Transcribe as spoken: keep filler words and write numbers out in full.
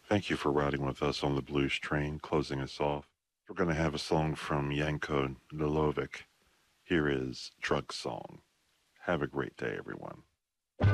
Thank you for riding with us on the Blues Train. Closing us off, we're going to have a song from Yanko Nilovic. Here is Drug Song. Have a great day, everyone.